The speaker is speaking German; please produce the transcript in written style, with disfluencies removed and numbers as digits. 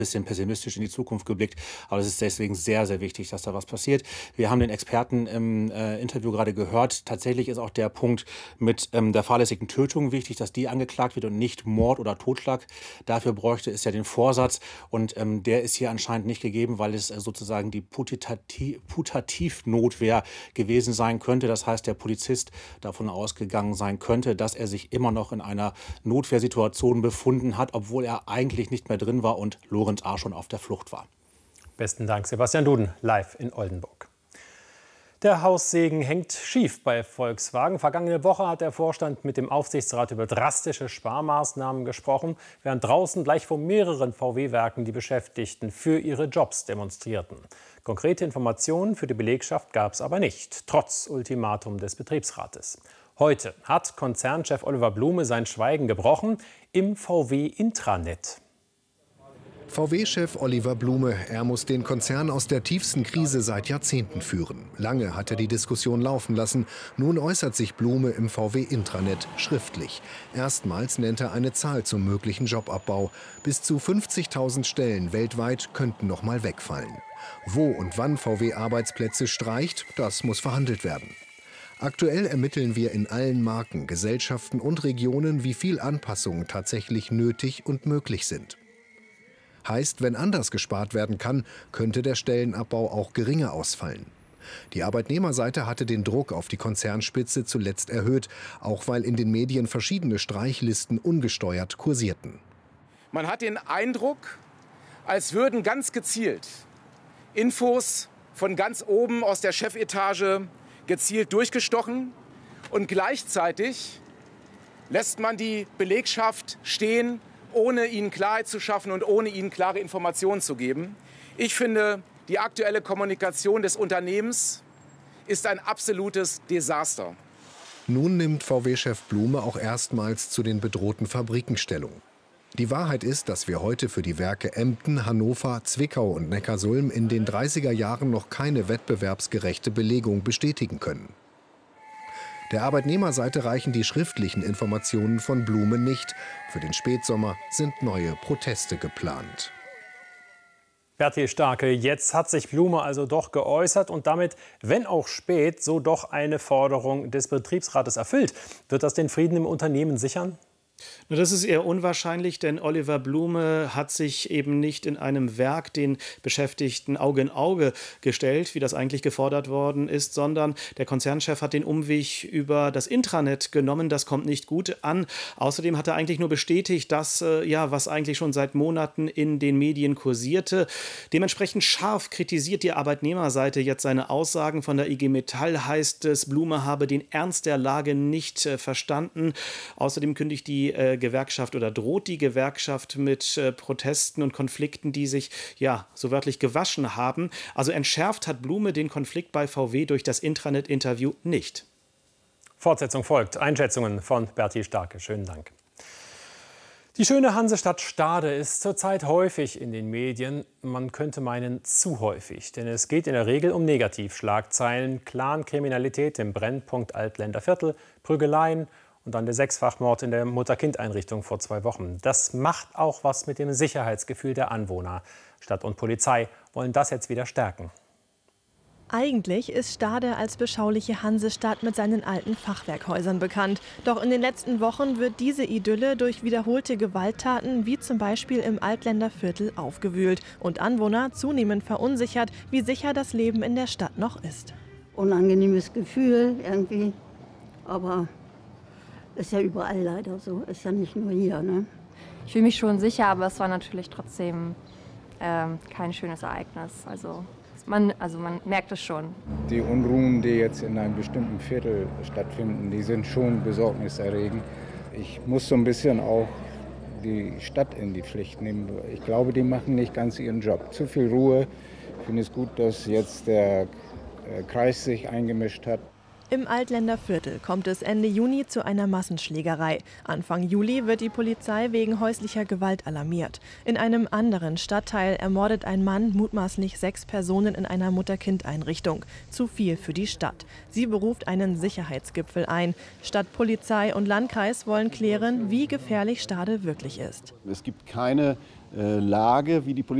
bisschen pessimistisch in die Zukunft geblickt. Aber es ist deswegen sehr, sehr wichtig, dass da was passiert. Wir haben den Experten im Interview gerade gehört. Tatsächlich ist auch der Punkt mit der fahrlässigen Tötung wichtig, dass die angeklagt wird und nicht Mord oder Totschlag. Dafür bräuchte es ja den Vorsatz. Und der ist hier anscheinend nicht gegeben, weil es sozusagen die Putativnotwehr gewesen sein könnte. Das heißt, der Polizist davon ausgegangen sein könnte, dass er sich immer noch in einer Notwehrsituation befunden hat, obwohl er eigentlich nicht mehr drin war und Lorenz A. schon auf der Flucht war. Besten Dank, Sebastian Duden, live in Oldenburg. Der Haussegen hängt schief bei Volkswagen. Vergangene Woche hat der Vorstand mit dem Aufsichtsrat über drastische Sparmaßnahmen gesprochen, während draußen gleich vor mehreren VW-Werken die Beschäftigten für ihre Jobs demonstrierten. Konkrete Informationen für die Belegschaft gab es aber nicht, trotz Ultimatum des Betriebsrates. Heute hat Konzernchef Oliver Blume sein Schweigen gebrochen im VW-Intranet. VW-Chef Oliver Blume, er muss den Konzern aus der tiefsten Krise seit Jahrzehnten führen. Lange hat er die Diskussion laufen lassen. Nun äußert sich Blume im VW-Intranet schriftlich. Erstmals nennt er eine Zahl zum möglichen Jobabbau. Bis zu 50.000 Stellen weltweit könnten noch mal wegfallen. Wo und wann VW Arbeitsplätze streicht, das muss verhandelt werden. Aktuell ermitteln wir in allen Marken, Gesellschaften und Regionen, wie viel Anpassungen tatsächlich nötig und möglich sind. Heißt, wenn anders gespart werden kann, könnte der Stellenabbau auch geringer ausfallen. Die Arbeitnehmerseite hatte den Druck auf die Konzernspitze zuletzt erhöht, auch weil in den Medien verschiedene Streichlisten ungesteuert kursierten. Man hat den Eindruck, als würden ganz gezielt Infos von ganz oben aus der Chefetage gezielt durchgestochen und gleichzeitig lässt man die Belegschaft stehen, ohne ihnen Klarheit zu schaffen und ohne ihnen klare Informationen zu geben. Ich finde, die aktuelle Kommunikation des Unternehmens ist ein absolutes Desaster. Nun nimmt VW-Chef Blume auch erstmals zu den bedrohten Fabriken Stellung. Die Wahrheit ist, dass wir heute für die Werke Emden, Hannover, Zwickau und Neckarsulm in den 30er Jahren noch keine wettbewerbsgerechte Belegung bestätigen können. Der Arbeitnehmerseite reichen die schriftlichen Informationen von Blume nicht. Für den Spätsommer sind neue Proteste geplant. Bertil Starke, jetzt hat sich Blume also doch geäußert und damit, wenn auch spät, so doch eine Forderung des Betriebsrates erfüllt. Wird das den Frieden im Unternehmen sichern? Das ist eher unwahrscheinlich, denn Oliver Blume hat sich eben nicht in einem Werk den Beschäftigten Auge in Auge gestellt, wie das eigentlich gefordert worden ist, sondern der Konzernchef hat den Umweg über das Intranet genommen. Das kommt nicht gut an. Außerdem hat er eigentlich nur bestätigt, dass, was eigentlich schon seit Monaten in den Medien kursierte. Dementsprechend scharf kritisiert die Arbeitnehmerseite jetzt seine Aussagen. Von der IG Metall heißt es, Blume habe den Ernst der Lage nicht verstanden. Außerdem kündigt die Gewerkschaft oder droht die Gewerkschaft mit Protesten und Konflikten, die sich so wörtlich gewaschen haben. Also entschärft hat Blume den Konflikt bei VW durch das Intranet-Interview nicht. Fortsetzung folgt. Einschätzungen von Bertil Starke. Schönen Dank. Die schöne Hansestadt Stade ist zurzeit häufig in den Medien. Man könnte meinen, zu häufig. Denn es geht in der Regel um Negativschlagzeilen, Clankriminalität im Brennpunkt Altländer Viertel, Prügeleien und dann der Sechsfachmord in der Mutter-Kind-Einrichtung vor 2 Wochen. Das macht auch was mit dem Sicherheitsgefühl der Anwohner. Stadt und Polizei wollen das jetzt wieder stärken. Eigentlich ist Stade als beschauliche Hansestadt mit seinen alten Fachwerkhäusern bekannt. Doch in den letzten Wochen wird diese Idylle durch wiederholte Gewalttaten, wie zum Beispiel im Altländer Viertel, aufgewühlt und Anwohner zunehmend verunsichert, wie sicher das Leben in der Stadt noch ist. Unangenehmes Gefühl irgendwie, aber ist ja überall leider so, ist ja nicht nur hier, ne? Ich fühle mich schon sicher, aber es war natürlich trotzdem kein schönes Ereignis. Also man merkt es schon. Die Unruhen, die jetzt in einem bestimmten Viertel stattfinden, die sind schon besorgniserregend. Ich muss so ein bisschen auch die Stadt in die Pflicht nehmen. Ich glaube, die machen nicht ganz ihren Job. Zu viel Ruhe. Ich finde es gut, dass jetzt der Kreis sich eingemischt hat. Im Altländer Viertel kommt es Ende Juni zu einer Massenschlägerei. Anfang Juli wird die Polizei wegen häuslicher Gewalt alarmiert. In einem anderen Stadtteil ermordet ein Mann mutmaßlich 6 Personen in einer Mutter-Kind-Einrichtung. Zu viel für die Stadt. Sie beruft einen Sicherheitsgipfel ein. Stadt, Polizei und Landkreis wollen klären, wie gefährlich Stade wirklich ist. Es gibt keine Lage, wie die Polizei